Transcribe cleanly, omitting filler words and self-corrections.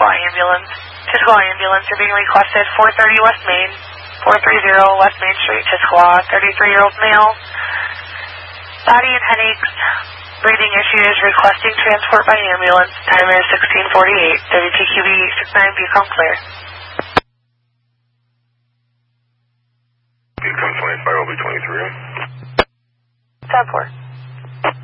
Tisquaw ambulance. Tisquaw ambulance are being requested 430 West Main, 430 West Main Street, Tisquaw, 33-year-old male. Body and headaches, breathing issues, requesting transport by ambulance. Time is 16:48. WTQB 69, become clear. Become 25, will be 23. 10-4.